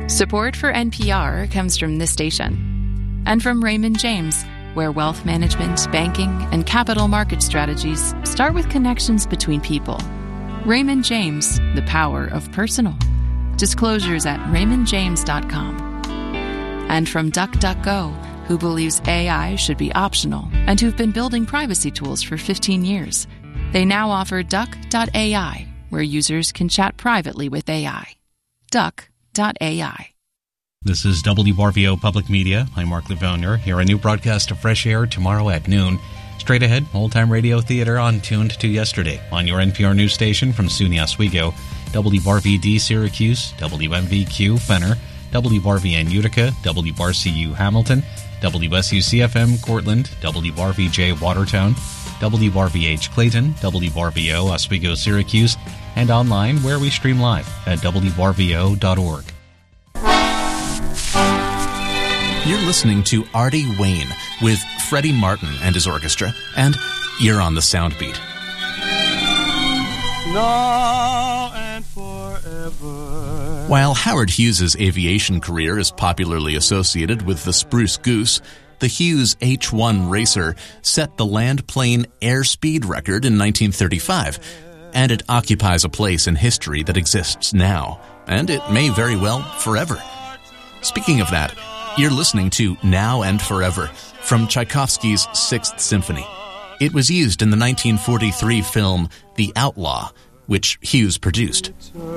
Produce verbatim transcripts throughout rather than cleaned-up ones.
Support for N P R comes from this station and from Raymond James, where wealth management, banking, and capital market strategies start with connections between people. Raymond James, the power of personal. Disclosures at raymond james dot com. And from DuckDuckGo, who believes A I should be optional and who've been building privacy tools for fifteen years. They now offer duck dot A I, where users can chat privately with A I. duck dot A I. This is W R V O Public Media. I'm Mark Lavounier. Here a new broadcast of Fresh Air tomorrow at noon. Straight ahead, old-time radio theater on Tuned to Yesterday on your N P R news station from SUNY Oswego, W R V D Syracuse, W M V Q Fenner, W R V N Utica, W R C U Hamilton, W S U C F M Cortland, W R V J Watertown, W R V H Clayton, W R V O Oswego Syracuse, and online where we stream live at W R V O dot org. You're listening to Artie Wayne with Freddie Martin and his orchestra, and you're on the Soundbeat. Now and forever. While Howard Hughes' aviation career is popularly associated with the Spruce Goose, the Hughes H one Racer set the land plane airspeed record in nineteen thirty-five, and it occupies a place in history that exists now, and it may very well forever. Speaking of that, you're listening to Now and Forever from Tchaikovsky's Sixth Symphony. It was used in the nineteen forty-three film The Outlaw, which Hughes produced.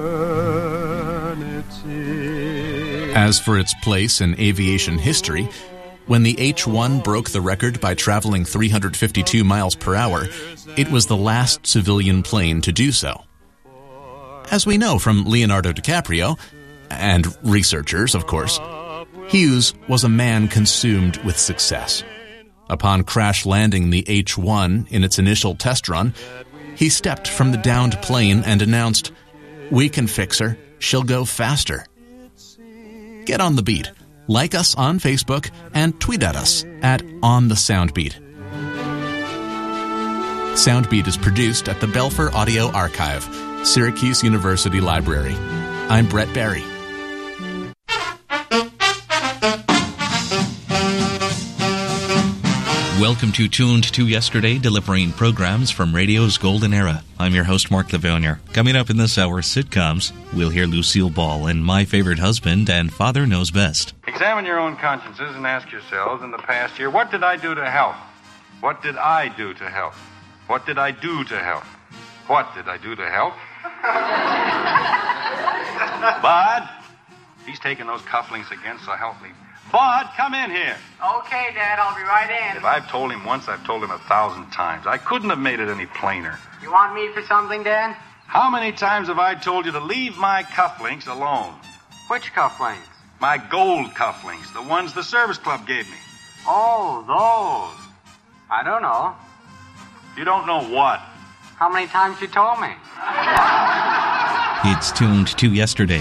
As for its place in aviation history, when the H one broke the record by traveling three hundred fifty-two miles per hour, it was the last civilian plane to do so. As we know from Leonardo DiCaprio, and researchers, of course, Hughes was a man consumed with success. Upon crash landing the H one in its initial test run, he stepped from the downed plane and announced, "We can fix her. She'll go faster." Get on the beat. Like us on Facebook and tweet at us at On the Soundbeat. Soundbeat is produced at the Belfer Audio Archive, Syracuse University Library. I'm Brett Barry. Welcome to Tuned to Yesterday, delivering programs from radio's golden era. I'm your host, Mark Lavounier. Coming up in this hour, sitcoms. We'll hear Lucille Ball and My Favorite Husband and Father Knows Best. Examine your own consciences and ask yourselves in the past year, what did I do to help? What did I do to help? What did I do to help? What did I do to help? Bud, he's taking those cufflinks again, so help me. Bud, come in here. Okay, Dad, I'll be right in. If I've told him once, I've told him a thousand times. I couldn't have made it any plainer. You want me for something, Dad? How many times have I told you to leave my cufflinks alone? Which cufflinks? My gold cufflinks, the ones the service club gave me. Oh, those. I don't know. You don't know what? How many times you told me? It's Tuned to Yesterday.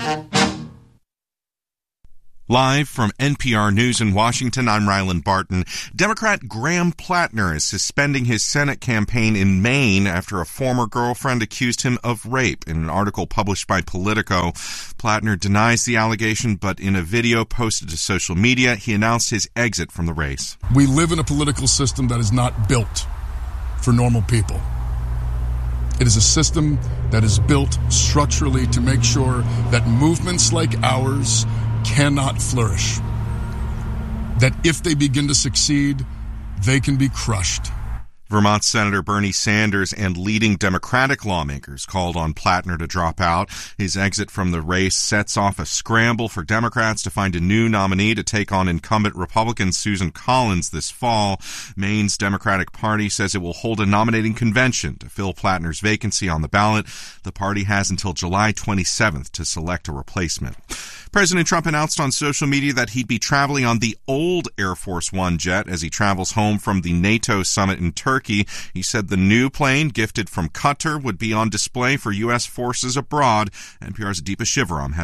Live from N P R News in Washington, I'm Ryland Barton. Democrat Graham Plattner is suspending his Senate campaign in Maine after a former girlfriend accused him of rape in an article published by Politico. Plattner denies the allegation, but in a video posted to social media, he announced his exit from the race. We live in a political system that is not built for normal people. It is a system that is built structurally to make sure that movements like ours cannot flourish. That if they begin to succeed, they can be crushed. Vermont Senator Bernie Sanders and leading Democratic lawmakers called on Plattner to drop out. His exit from the race sets off a scramble for Democrats to find a new nominee to take on incumbent Republican Susan Collins this fall. Maine's Democratic Party says it will hold a nominating convention to fill Plattner's vacancy on the ballot. The party has until July twenty-seventh to select a replacement. President Trump announced on social media that he'd be traveling on the old Air Force One jet as he travels home from the NATO summit in Turkey. He said the new plane, gifted from Qatar, would be on display for U S forces abroad. N P R's Deepa Shivaram has more.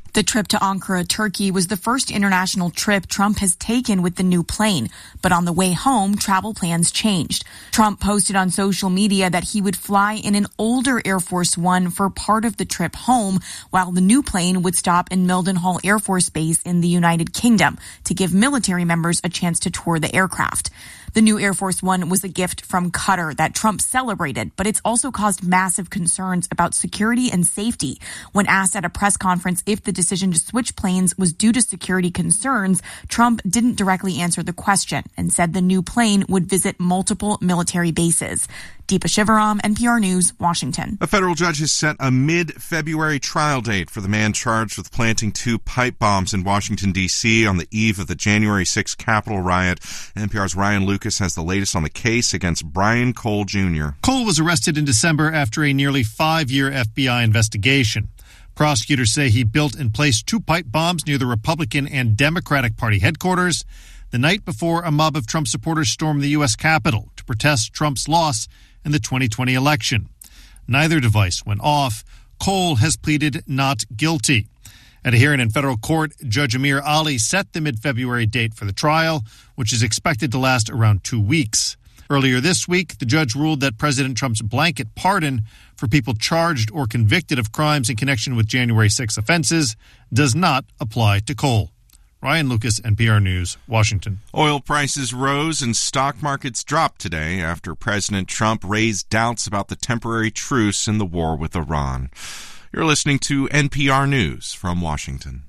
The trip to Ankara, Turkey, was the first international trip Trump has taken with the new plane. But on the way home, travel plans changed. Trump posted on social media that he would fly in an older Air Force One for part of the trip home, while the new plane would stop in Mildenhall Air Force Base in the United Kingdom to give military members a chance to tour the aircraft. The new Air Force One was a gift from Qatar that Trump celebrated, but it's also caused massive concerns about security and safety. When asked at a press conference if the decision to switch planes was due to security concerns, Trump didn't directly answer the question and said the new plane would visit multiple military bases. Deepa Shivaram, N P R News, Washington. A federal judge has set a mid-February trial date for the man charged with planting two pipe bombs in Washington, D C on the eve of the January sixth Capitol riot. N P R's Ryan Lucas has the latest on the case against Brian Cole Junior Cole was arrested in December after a nearly five-year F B I investigation. Prosecutors say he built and placed two pipe bombs near the Republican and Democratic Party headquarters the night before a mob of Trump supporters stormed the U S Capitol to protest Trump's loss in the twenty twenty election. Neither device went off. Cole has pleaded not guilty. At a hearing in federal court, Judge Amir Ali set the mid-February date for the trial, which is expected to last around two weeks. Earlier this week, the judge ruled that President Trump's blanket pardon for people charged or convicted of crimes in connection with January sixth offenses does not apply to Cole. Ryan Lucas, N P R News, Washington. Oil prices rose and stock markets dropped today after President Trump raised doubts about the temporary truce in the war with Iran. You're listening to N P R News from Washington.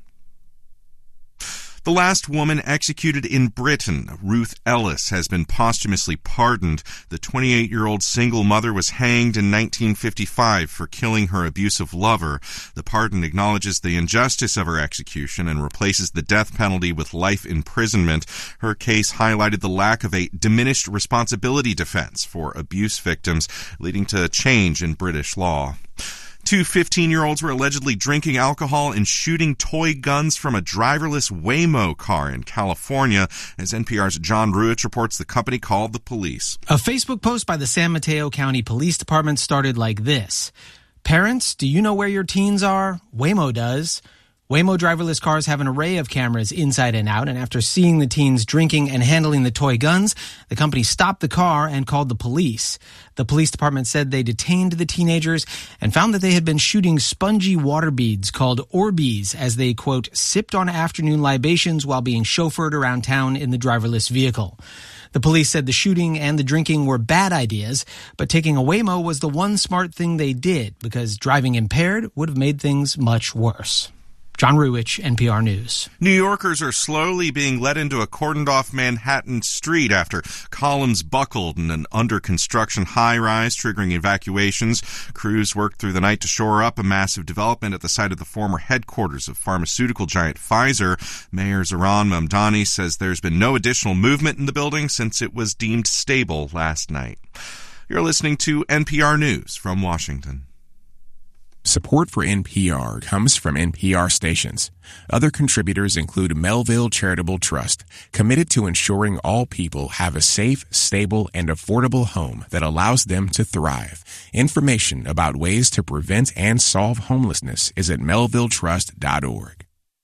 The last woman executed in Britain, Ruth Ellis, has been posthumously pardoned. The twenty-eight-year-old single mother was hanged in nineteen fifty-five for killing her abusive lover. The pardon acknowledges the injustice of her execution and replaces the death penalty with life imprisonment. Her case highlighted the lack of a diminished responsibility defense for abuse victims, leading to a change in British law. Two fifteen-year-olds were allegedly drinking alcohol and shooting toy guns from a driverless Waymo car in California. As N P R's John Ruich reports, the company called the police. A Facebook post by the San Mateo County Police Department started like this. Parents, do you know where your teens are? Waymo does. Waymo driverless cars have an array of cameras inside and out, and after seeing the teens drinking and handling the toy guns, the company stopped the car and called the police. The police department said they detained the teenagers and found that they had been shooting spongy water beads called Orbeez as they, quote, sipped on afternoon libations while being chauffeured around town in the driverless vehicle. The police said the shooting and the drinking were bad ideas, but taking a Waymo was the one smart thing they did because driving impaired would have made things much worse. John Ruich, N P R News. New Yorkers are slowly being led into a cordoned-off Manhattan street after columns buckled in an under-construction high-rise, triggering evacuations. Crews worked through the night to shore up a massive development at the site of the former headquarters of pharmaceutical giant Pfizer. Mayor Zohran Mamdani says there's been no additional movement in the building since it was deemed stable last night. You're listening to N P R News from Washington. Support for N P R comes from N P R stations. Other contributors include Melville Charitable Trust, committed to ensuring all people have a safe, stable, and affordable home that allows them to thrive. Information about ways to prevent and solve homelessness is at melville trust dot org.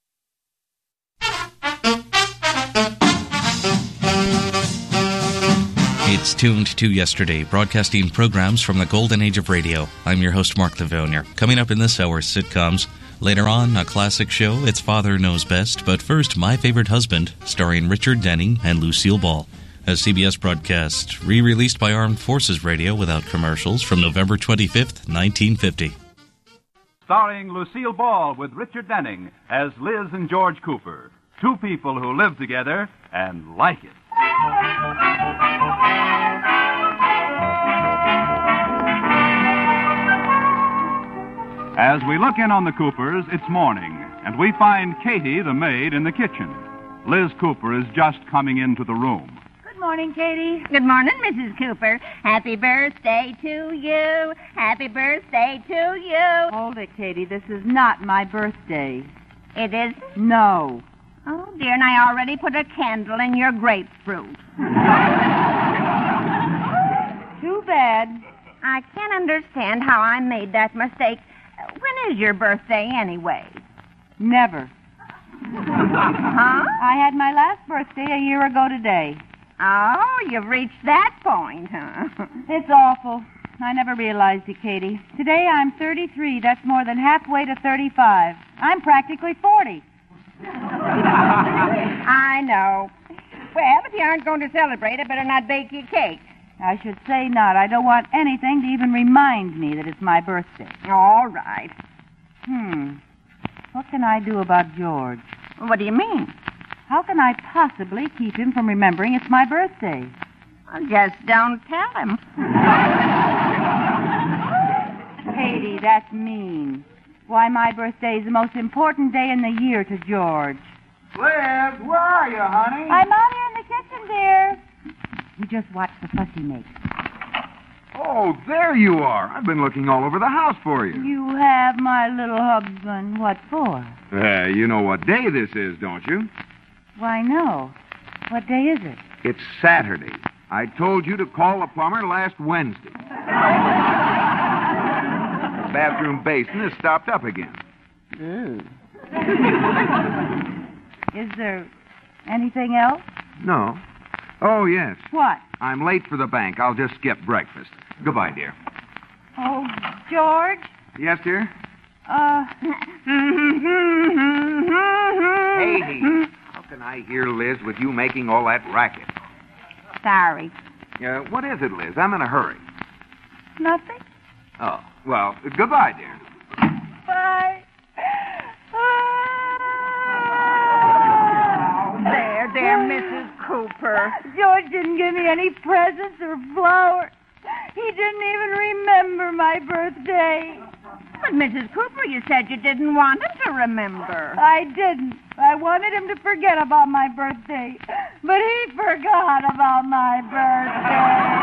It's Tuned to Yesterday, broadcasting programs from the golden age of radio. I'm your host, Mark Livonier. Coming up in this hour's sitcoms. Later on, a classic show, It's Father Knows Best. But first, My Favorite Husband, starring Richard Denning and Lucille Ball. A C B S broadcast re-released by Armed Forces Radio without commercials from November twenty-fifth, nineteen fifty. Starring Lucille Ball with Richard Denning as Liz and George Cooper. Two people who live together and like it. As we look in on the Coopers, it's morning, and we find Katie, the maid, in the kitchen. Liz Cooper is just coming into the room. Good morning, Katie. Good morning, Missus Cooper. Happy birthday to you. Happy birthday to you. Hold it, Katie. This is not my birthday. It is? No. Oh, dear, and I already put a candle in your grapefruit. Too bad. I can't understand how I made that mistake. When is your birthday, anyway? Never. Huh? I had my last birthday a year ago today. Oh, you've reached that point, huh? It's awful. I never realized it, Katie. Today I'm thirty-three. That's more than halfway to thirty-five. I'm practically forty. I know. Well, if you aren't going to celebrate, I better not bake you cake. I should say not. I don't want anything to even remind me that it's my birthday. All right. Hmm. What can I do about George? What do you mean? How can I possibly keep him from remembering it's my birthday? Well, just don't tell him. Katie, that's mean. Why, my birthday is the most important day in the year to George. Liz, where are you, honey? I'm out here in the kitchen, dear. You just watch the fuss he makes. Oh, there you are. I've been looking all over the house for you. You have, my little husband. What for? Uh, you know what day this is, don't you? Why, no. What day is it? It's Saturday. I told you to call the plumber last Wednesday. The bathroom basin is stopped up again. Ooh. Is there anything else? No. Oh, yes. What? I'm late for the bank. I'll just skip breakfast. Goodbye, dear. Oh, George? Yes, dear? Uh... Katie, how can I hear Liz with you making all that racket? Sorry. Uh, what is it, Liz? I'm in a hurry. Nothing. Oh, well, goodbye, dear. Bye. There, there, Missus Cooper. George didn't give me any presents or flowers. He didn't even remember my birthday. But, Missus Cooper, you said you didn't want him to remember. I didn't. I wanted him to forget about my birthday. But he forgot about my birthday.